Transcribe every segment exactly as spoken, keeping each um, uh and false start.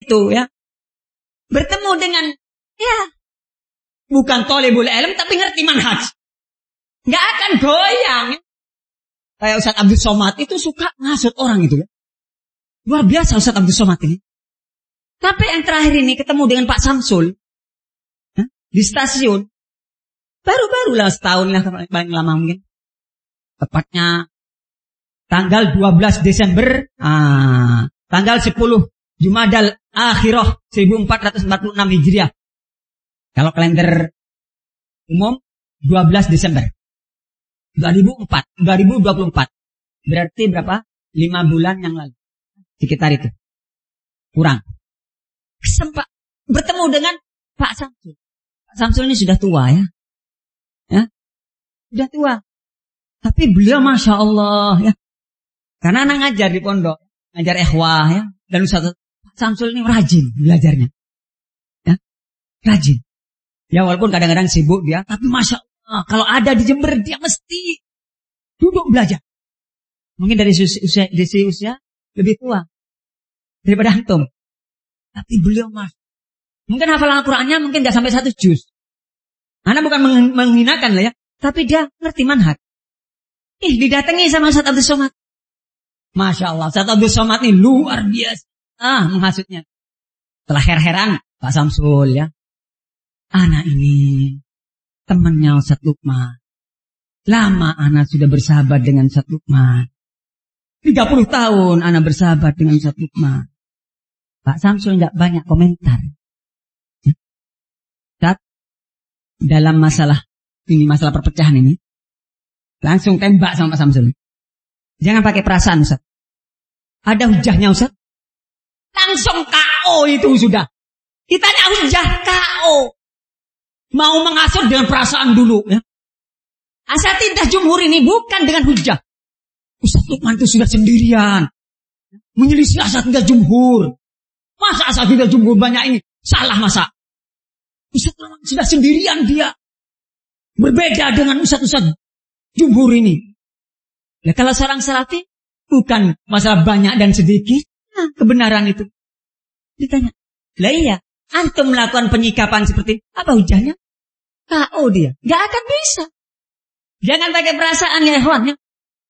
itu ya. Bertemu dengan ya bukan thalibul ilm tapi ngerti manhaj. Enggak akan goyang. Ya. Kayak Ustaz Abdul Somad itu suka ngasut orang itu ya. Luar biasa Ustaz Abdul Somad ini. Tapi yang terakhir ini ketemu dengan Pak Samsul ya, di stasiun. Baru-baru lah setahun lah paling lama mungkin. Tepatnya tanggal dua belas Desember, ah, tanggal sepuluh Jumadal Akhirah seribu empat ratus empat puluh enam Hijriah. Kalau kalender umum dua belas Desember dua ribu empat, dua ribu dua puluh empat. Berarti berapa? lima bulan yang lalu. Sekitar itu. Kurang. Sempat bertemu dengan Pak Samsul. Pak Samsul ini sudah tua ya. Ya. Sudah tua. Tapi beliau Masya Allah ya. Karena anak ngajar di pondok. Ngajar ikhwah ya. Dan Ustaz Samsul ini rajin belajarnya. Ya. Rajin. Ya walaupun kadang-kadang sibuk dia. Tapi Masya Allah. Kalau ada di Jember dia mesti duduk belajar. Mungkin dari usia, dari usia lebih tua. Daripada antum. Tapi beliau mas. Mungkin hafalan Al-Qurannya mungkin gak sampai satu juz. Anak bukan menghinakan lah ya. Tapi dia ngerti manhaj. Ih, didatangi sama Ustaz Abdul Somad. Masya Allah, Ustaz Abdul Somad ini luar biasa. Ah, menghasutnya. Setelah her-heran, Pak Samsul ya. Anak ini temannya Ustaz Lukman. Lama anak sudah bersahabat dengan Ustaz Lukman. tiga puluh tahun anak bersahabat dengan Ustaz Lukman. Pak Samsul tidak banyak komentar. Ustaz, dalam masalah ini, masalah perpecahan ini, langsung tembak sama Pak Samsul. Jangan pakai perasaan Ustaz. Ada hujahnya Ustaz. Langsung K O itu sudah. Kita ada hujah K O. Mau mengasut dengan perasaan dulu ya. Asatidzah jumhur ini bukan dengan hujah. Ustaz Lukman itu sudah sendirian. Menyelisih asatidzah jumhur. Masa asatidzah jumhur banyak ini? Salah masa? Ustaz Lukman sudah sendirian dia. Berbeda dengan ustaz-ustaz jumhur ini. Ya kalau seorang salafi bukan masalah banyak dan sedikit. Nah, kebenaran itu. Ditanya. Lah iya. Antum melakukan penyikapan seperti apa hujahnya? K O dia. Gak akan bisa. Jangan pakai perasaan ya ikhwan ya.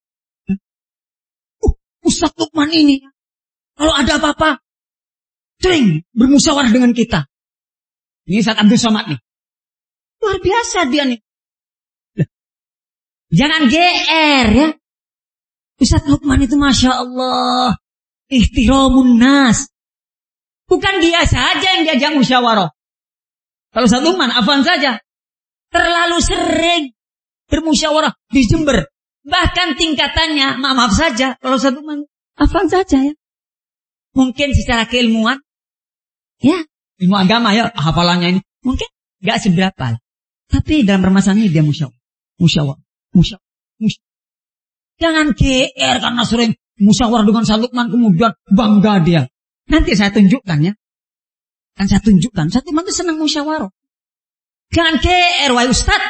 Uh, Ustaz Lukman ini. Kalau ada apa-apa. Sering bermusyawarah dengan kita. Ini Ustaz Abdul Somad nih. Luar biasa dia nih. Loh. Jangan G R ya. Ustaz Lukman itu Masya Allah. Ihtiramun nas. Bukan dia saja yang diajak musyawarah. Kalau Ustaz Lukman, afwan saja. Terlalu sering bermusyawarah di Jember. Bahkan tingkatannya, maaf-maaf saja. Kalau Ustaz Lukman, afwan saja ya. Mungkin secara keilmuan. Ya, ilmu agama ya, hafalannya ini. Mungkin gak seberapa. Tapi dalam permasalahan ini dia musyawarah. Musyawarah. Musyawarah. Musyawarah. Jangan G R karena sering musyawarah dengan Ustaz Lukman kemudian bangga dia. Nanti saya tunjukkan ya. Kan saya tunjukkan. Ustaz Lukman itu senang musyawarah. Jangan G R, wahai Ustaz.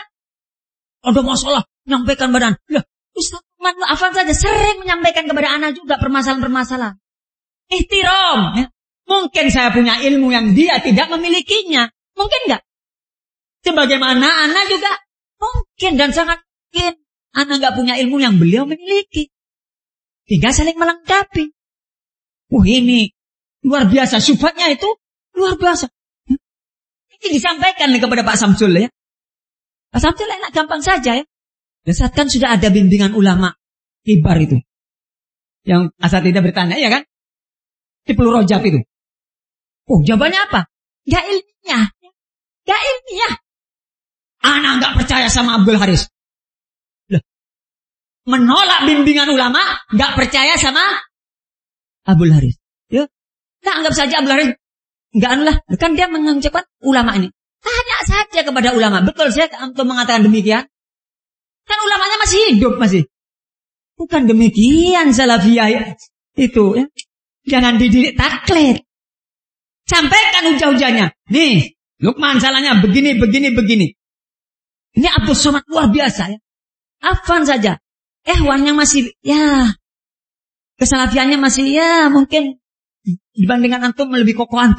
Ada masalah, menyampaikan badan. Lah, Ustaz Lukman afan saja sering menyampaikan kepada anak juga permasalahan-permasalahan. Ihtiram ya. Mungkin saya punya ilmu yang dia tidak memilikinya. Mungkin enggak? Sebagaimana anak juga mungkin dan sangat mungkin anak enggak punya ilmu yang beliau memiliki. Tiga saling melengkapi. Wah ini luar biasa. Syubhatnya itu luar biasa. Ini disampaikan kepada Pak Samsul ya. Pak Samsul enak gampang saja ya. Saat kan sudah ada bimbingan ulama kibar itu. Yang asatidzah bertanya ya kan? Ibnu Rajab itu. Oh jawabannya apa? Gak ilmiah. Gak ilmiah. Anak gak percaya sama Abdul Haris. Loh. Menolak bimbingan ulama. Gak percaya sama Abdul Haris. Ya. Nah anggap saja Abdul Haris. Gak anulah. Kan dia mengucapkan ulama ini. Tanya saja kepada ulama. Betul saya untuk mengatakan demikian. Kan ulamanya masih hidup masih. Bukan demikian salafiyah itu ya. Jangan dididik taklid. Sampaikan hujah-hujahnya. Nih, Lukman salahnya begini, begini, begini. Ini Abdul Somad luar biasa ya. Afan saja. Ehwan yang masih, ya. Kesalafiannya masih, ya mungkin dibandingkan antum lebih kokoh antum.